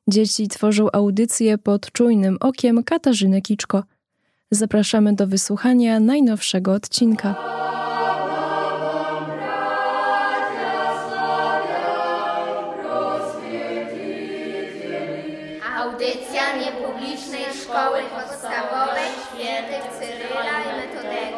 Dzieci tworzą audycję pod czujnym okiem Katarzyny Kiczko. Zapraszamy do wysłuchania najnowszego odcinka. Audycja niepublicznej szkoły podstawowej świętych Cyryla i Metodego.